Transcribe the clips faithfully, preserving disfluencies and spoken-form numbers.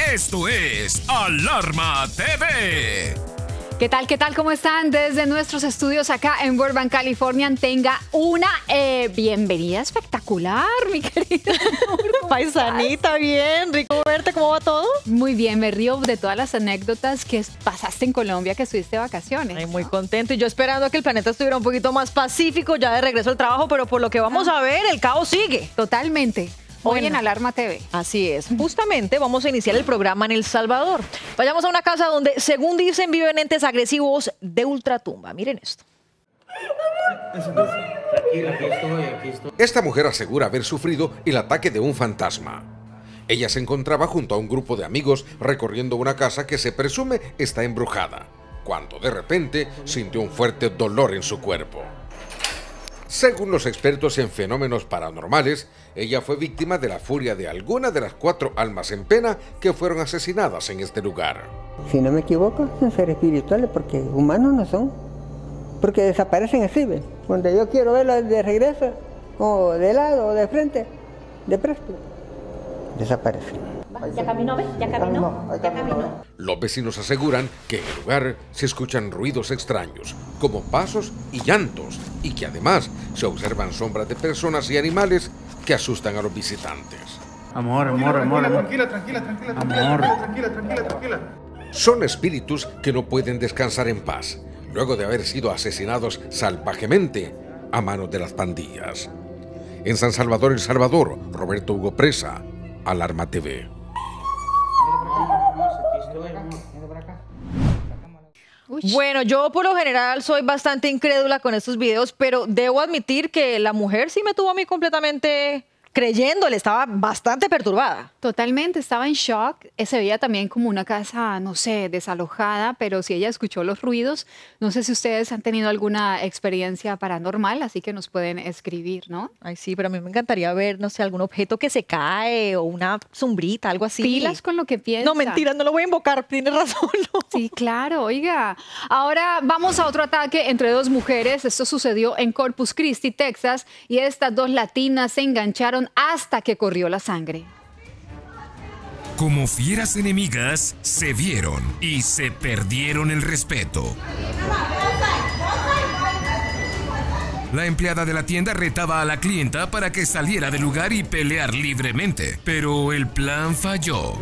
Esto es Alarma T V. ¿Qué tal? ¿Qué tal? ¿Cómo están? Desde nuestros estudios acá en Burbank, California, tenga una eh, bienvenida espectacular, mi querida. Paisanita, bien, rico verte, ¿cómo va todo? Muy bien, me río de todas las anécdotas que pasaste en Colombia, que estuviste de vacaciones. Ay, muy contento y yo esperando a que el planeta estuviera un poquito más pacífico ya de regreso al trabajo, pero por lo que vamos ah. a ver, el caos sigue. Totalmente. Hoy bueno, en Alarma T V. Así es. Justamente vamos a iniciar el programa en El Salvador. Vayamos a una casa donde, según dicen, viven entes agresivos de ultratumba. Miren esto. Esta mujer asegura haber sufrido el ataque de un fantasma. Ella se encontraba junto a un grupo de amigos recorriendo una casa que se presume está embrujada, cuando de repente sintió un fuerte dolor en su cuerpo. Según los expertos en fenómenos paranormales, ella fue víctima de la furia de alguna de las cuatro almas en pena que fueron asesinadas en este lugar. Si no me equivoco, son seres espirituales porque humanos no son. Porque desaparecen así, ¿ven? Cuando yo quiero verlos de regreso, o de lado, o de frente, de presto, desaparecen. Ya caminó, ¿ves? Ya caminó, ya caminó. Los vecinos aseguran que en el lugar se escuchan ruidos extraños, como pasos y llantos, y que además se observan sombras de personas y animales que asustan a los visitantes. Amor, amor, amor, amor. Tranquila, tranquila, tranquila, tranquila, Amor. tranquila, tranquila, tranquila. Son espíritus que no pueden descansar en paz, luego de haber sido asesinados salvajemente a manos de las pandillas. En San Salvador, El Salvador, Roberto Hugo Presa, Alarma T V. Bueno, yo por lo general soy bastante incrédula con estos videos, pero debo admitir que la mujer sí me tuvo a mí completamente creyéndole, estaba bastante perturbada. Totalmente, estaba en shock. Se veía también como una casa, no sé, desalojada, pero si ella escuchó los ruidos, no sé si ustedes han tenido alguna experiencia paranormal, así que nos pueden escribir, ¿no? Ay, sí, pero a mí me encantaría ver, no sé, algún objeto que se cae o una sombrita, algo así. Pilas con lo que piensa. No, mentira, no lo voy a invocar, tiene razón. No. Sí, claro, oiga. Ahora vamos a otro ataque entre dos mujeres. Esto sucedió en Corpus Christi, Texas, y estas dos latinas se engancharon hasta que corrió la sangre. Como fieras enemigas, se vieron y se perdieron el respeto. La empleada de la tienda retaba a la clienta para que saliera del lugar y pelear libremente, pero el plan falló.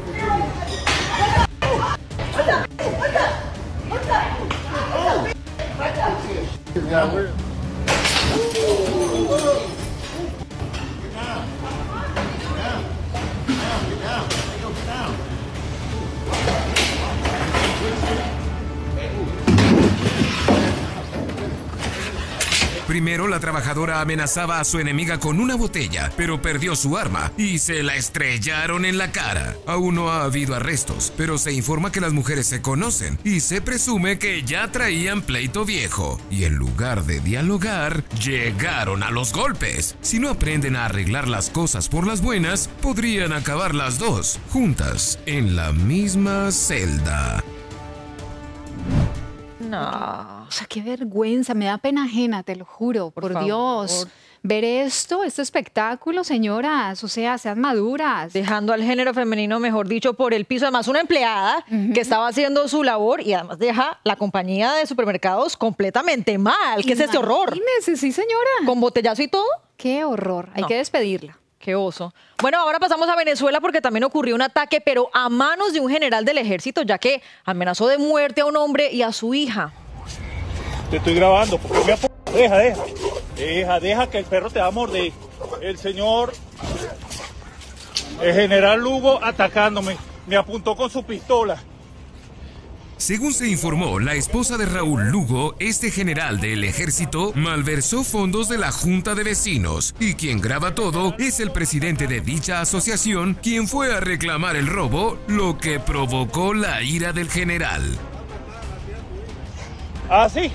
Primero, la trabajadora amenazaba a su enemiga con una botella, pero perdió su arma y se la estrellaron en la cara. Aún no ha habido arrestos, pero se informa que las mujeres se conocen y se presume que ya traían pleito viejo. Y en lugar de dialogar, llegaron a los golpes. Si no aprenden a arreglar las cosas por las buenas, podrían acabar las dos, juntas, en la misma celda. No. O sea, qué vergüenza, me da pena ajena, te lo juro, por, por Dios. Favor. Ver esto, este espectáculo, señoras, o sea, sean maduras. Dejando al género femenino, mejor dicho, por el piso. Además, una empleada uh-huh. que estaba haciendo su labor y además deja la compañía de supermercados completamente mal. ¿Qué es este horror? Imagínese, sí, señora. ¿Con botellazo y todo? Qué horror, hay no. que despedirla. Qué oso. Bueno, ahora pasamos a Venezuela porque también ocurrió un ataque, pero a manos de un general del ejército, ya que amenazó de muerte a un hombre y a su hija. Te estoy grabando, porque me ap... Deja, deja. Deja, deja que el perro te va a morder. El señor, el general Lugo atacándome. Me apuntó con su pistola. Según se informó, la esposa de Raúl Lugo, este general del ejército, malversó fondos de la Junta de Vecinos, y quien graba todo es el presidente de dicha asociación, quien fue a reclamar el robo, lo que provocó la ira del general. ¿Ah, sí?